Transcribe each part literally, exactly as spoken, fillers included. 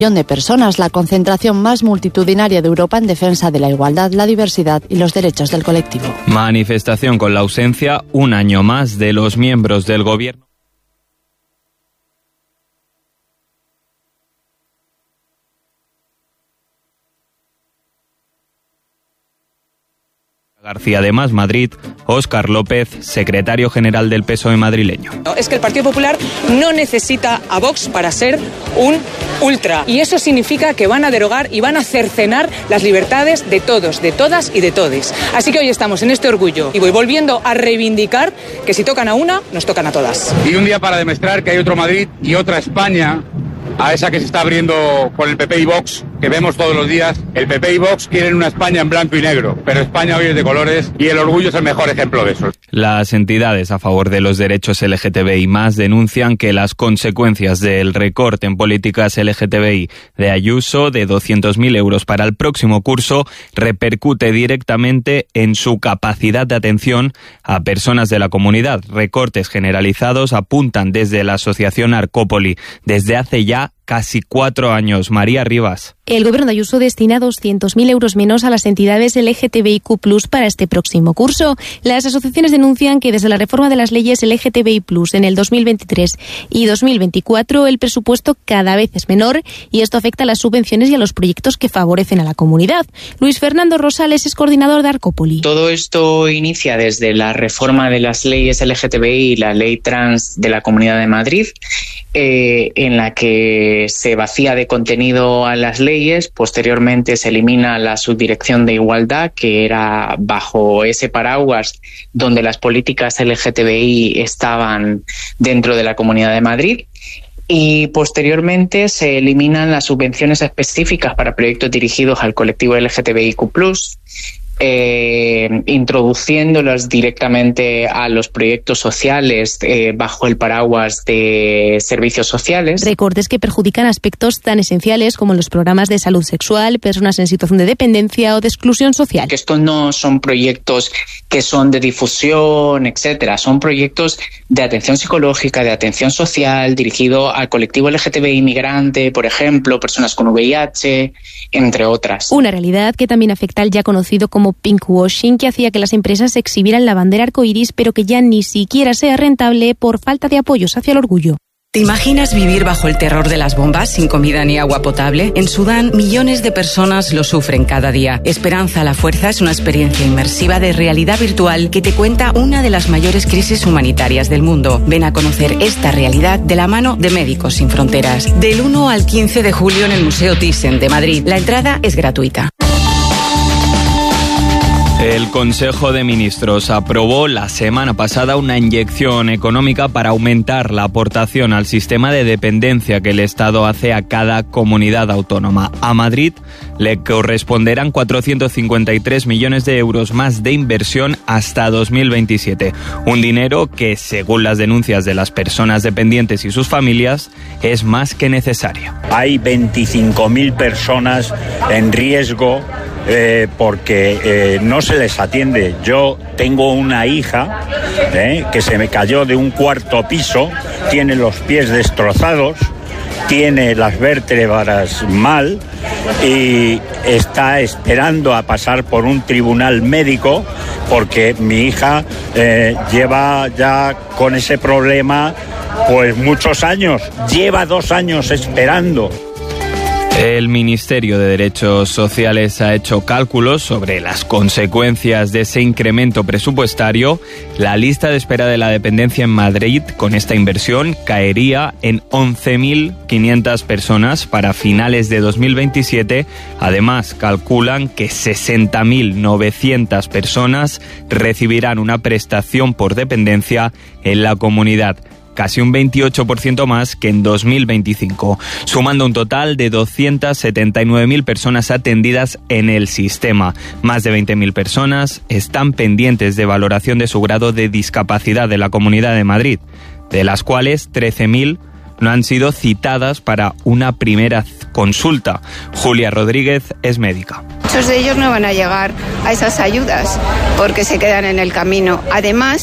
de personas, la concentración más multitudinaria de Europa en defensa de la igualdad, la diversidad y los derechos del colectivo. Manifestación con la ausencia un año más de los miembros del gobierno. García de Más Madrid, Óscar López, secretario general del P S O E madrileño. Es que el Partido Popular no necesita a Vox para ser un ultra. Y eso significa que van a derogar y van a cercenar las libertades de todos, de todas y de todes. Así que hoy estamos en este orgullo y voy volviendo a reivindicar que si tocan a una, nos tocan a todas. Y un día para demostrar que hay otro Madrid y otra España, a esa que se está abriendo con el P P y Vox, que vemos todos los días. El P P y Vox quieren una España en blanco y negro, pero España hoy es de colores y el orgullo es el mejor ejemplo de eso. Las entidades a favor de los derechos L G T B I más denuncian que las consecuencias del recorte en políticas L G T B I de Ayuso de doscientos mil euros para el próximo curso repercute directamente en su capacidad de atención a personas de la comunidad. Recortes generalizados apuntan desde la asociación Arcópoli desde hace ya casi cuatro años. María Rivas. El gobierno de Ayuso destina doscientos mil euros menos a las entidades L G T B I Q plus, para este próximo curso. Las asociaciones denuncian que desde la reforma de las leyes L G T B I plus en el dos mil veintitrés y dos mil veinticuatro el presupuesto cada vez es menor y esto afecta a las subvenciones y a los proyectos que favorecen a la comunidad. Luis Fernando Rosales es coordinador de Arcópoli. Todo esto inicia desde la reforma de las leyes L G T B I y la ley trans de la Comunidad de Madrid, eh, en la que se vacía de contenido a las leyes. Posteriormente se elimina la subdirección de igualdad, que era bajo ese paraguas donde las políticas L G T B I estaban dentro de la Comunidad de Madrid. Y posteriormente se eliminan las subvenciones específicas para proyectos dirigidos al colectivo L G T B I Q plus, eh, introduciéndolos directamente a los proyectos sociales eh, bajo el paraguas de servicios sociales. Recortes que perjudican aspectos tan esenciales como los programas de salud sexual, personas en situación de dependencia o de exclusión social. Que estos no son proyectos que son de difusión, etcétera. Son proyectos de atención psicológica, de atención social, dirigido al colectivo L G T B I inmigrante, por ejemplo, personas con V I H, entre otras. Una realidad que también afecta al ya conocido como pinkwashing, que hacía que las empresas exhibieran la bandera arcoíris, pero que ya ni siquiera sea rentable por falta de apoyos hacia el orgullo. ¿Te imaginas vivir bajo el terror de las bombas sin comida ni agua potable? En Sudán, millones de personas lo sufren cada día. Esperanza a la Fuerza es una experiencia inmersiva de realidad virtual que te cuenta una de las mayores crisis humanitarias del mundo. Ven a conocer esta realidad de la mano de Médicos Sin Fronteras. Del uno al quince de julio en el Museo Thyssen de Madrid. La entrada es gratuita. El Consejo de Ministros aprobó la semana pasada una inyección económica para aumentar la aportación al sistema de dependencia que el Estado hace a cada comunidad autónoma. A Madrid le corresponderán cuatrocientos cincuenta y tres millones de euros más de inversión hasta dos mil veintisiete. Un dinero que, según las denuncias de las personas dependientes y sus familias, es más que necesario. Hay veinticinco mil personas en riesgo Eh, porque eh, no se les atiende. Yo tengo una hija eh, que se me cayó de un cuarto piso, tiene los pies destrozados, tiene las vértebras mal y está esperando a pasar por un tribunal médico porque mi hija eh, lleva ya con ese problema pues muchos años, lleva dos años esperando. El Ministerio de Derechos Sociales ha hecho cálculos sobre las consecuencias de ese incremento presupuestario. La lista de espera de la dependencia en Madrid con esta inversión caería en once mil quinientas personas para finales de dos mil veintisiete. Además, calculan que sesenta mil novecientas personas recibirán una prestación por dependencia en la comunidad, casi un veintiocho por ciento más que en dos mil veinticinco, sumando un total de doscientas setenta y nueve mil personas atendidas en el sistema. Más de veinte mil personas están pendientes de valoración de su grado de discapacidad de la Comunidad de Madrid, de las cuales trece mil no han sido citadas para una primera consulta. Julia Rodríguez es médica. Muchos de ellos no van a llegar a esas ayudas porque se quedan en el camino. Además,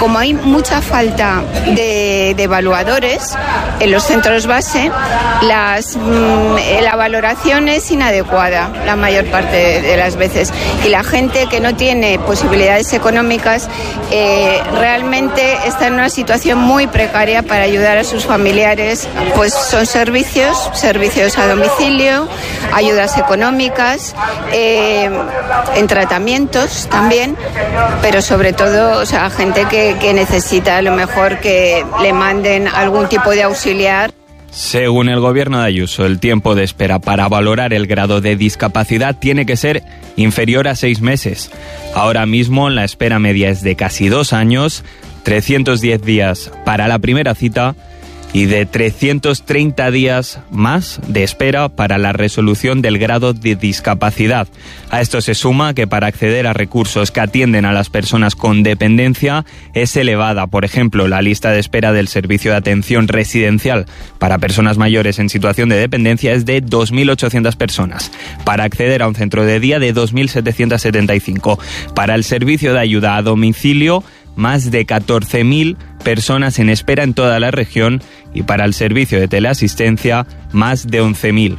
como hay mucha falta de, de evaluadores en los centros base, las, mmm, la valoración es inadecuada la mayor parte de, de las veces. Y la gente que no tiene posibilidades económicas eh, realmente está en una situación muy precaria para ayudar a sus familiares. Pues son servicios, servicios a domicilio, ayudas económicas, eh, en tratamientos también, pero sobre todo, o sea, gente que, que necesita a lo mejor que le manden algún tipo de auxiliar. Según el gobierno de Ayuso, el tiempo de espera para valorar el grado de discapacidad tiene que ser inferior a seis meses. Ahora mismo la espera media es de casi dos años, trescientos diez días para la primera cita y de trescientos treinta días más de espera para la resolución del grado de discapacidad. A esto se suma que para acceder a recursos que atienden a las personas con dependencia es elevada. Por ejemplo, la lista de espera del Servicio de Atención Residencial para personas mayores en situación de dependencia es de dos mil ochocientas personas. Para acceder a un centro de día, de dos mil setecientas setenta y cinco. Para el servicio de ayuda a domicilio, más de catorce mil personas en espera en toda la región, y para el servicio de teleasistencia, más de once mil.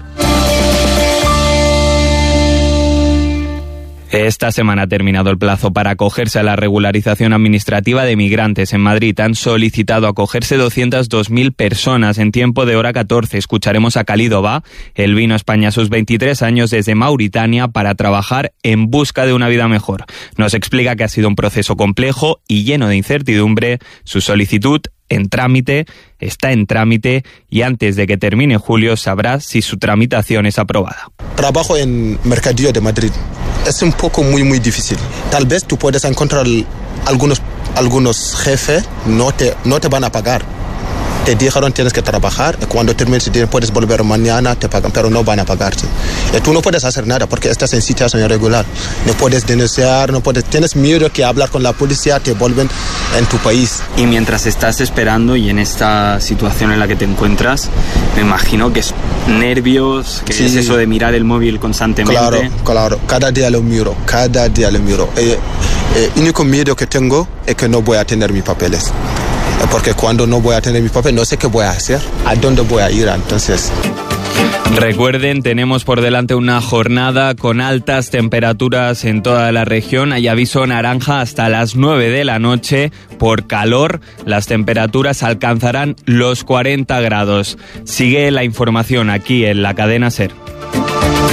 Esta semana ha terminado el plazo para acogerse a la regularización administrativa de migrantes. En Madrid han solicitado acogerse doscientas dos mil personas en tiempo de hora catorce. Escucharemos a Khalid Oba. Él vino a España a sus veintitrés años desde Mauritania para trabajar en busca de una vida mejor. Nos explica que ha sido un proceso complejo y lleno de incertidumbre. Su solicitud en trámite, está en trámite y antes de que termine julio sabrá si su tramitación es aprobada. Trabajo en Mercadillo de Madrid. Es un poco muy muy difícil. Tal vez tú puedes encontrar algunos, algunos jefes, no te, no te van a pagar. Te dijeron tienes que trabajar, y cuando termines puedes volver mañana, te pagan, pero no van a pagarte. Y tú no puedes hacer nada porque estás en situación irregular. No puedes denunciar, no puedes, tienes miedo que hablar con la policía, te vuelven en tu país. Y mientras estás esperando y en esta situación en la que te encuentras, me imagino que es nervios, que sí. Es eso de mirar el móvil constantemente. Claro, claro, cada día lo miro, cada día lo miro. El eh, eh, único miedo que tengo es que no voy a tener mis papeles. Porque cuando no voy a tener mi papel, no sé qué voy a hacer, a dónde voy a ir, entonces. Recuerden, tenemos por delante una jornada con altas temperaturas en toda la región. Hay aviso naranja hasta las nueve de la noche por calor. Las temperaturas alcanzarán los cuarenta grados. Sigue la información aquí en la cadena SER.